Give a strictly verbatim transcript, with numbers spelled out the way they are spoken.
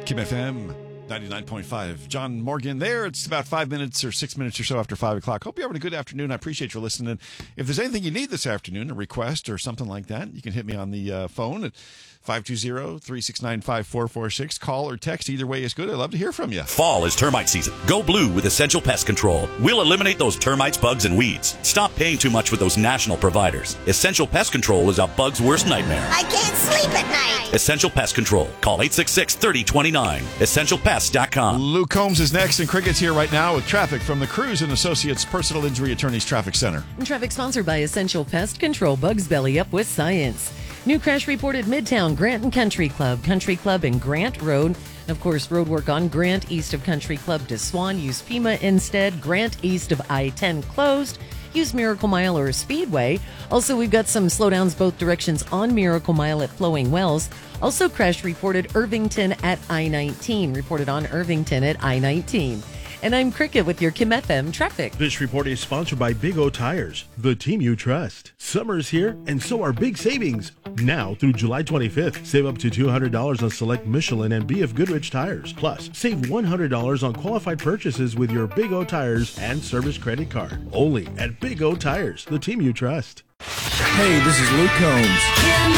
Kim F M ninety-nine point five. John Morgan there. It's about five minutes or six minutes or so after five o'clock. Hope you're having a good afternoon. I appreciate you listening. If there's anything you need this afternoon, a request or something like that, you can hit me on the uh, phone at five two zero, three six nine, five four four six. Call or text. Either way is good. I'd love to hear from you. Fall is termite season. Go blue with Essential Pest Control. We'll eliminate those termites, bugs, and weeds. Stop paying too much with those national providers. Essential Pest Control is a bug's worst nightmare. I can't sleep at night. Essential Pest Control. Call eight six six, three zero two nine. essential pest dot com. Luke Combs is next, and Cricket's here right now with traffic from the Cruz and Associates Personal Injury Attorneys Traffic Center. Traffic sponsored by Essential Pest Control. Bugs belly up with science. New crash reported Midtown, Grant and Country Club, Country Club and Grant Road. Of course, road work on Grant east of Country Club to Swan. Use FEMA instead. Grant east of I ten closed. Use Miracle Mile or Speedway. Also, we've got some slowdowns both directions on Miracle Mile at Flowing Wells. Also, crash reported Irvington at I nineteen. Reported on Irvington at I nineteen. And I'm Cricket with your Kim F M traffic. This report is sponsored by Big O Tires, the team you trust. Summer's here, and so are big savings. Now through July twenty-fifth, save up to two hundred dollars on select Michelin and B F Goodrich tires. Plus, save one hundred dollars on qualified purchases with your Big O Tires and service credit card. Only at Big O Tires, the team you trust. Hey, this is Luke Combs.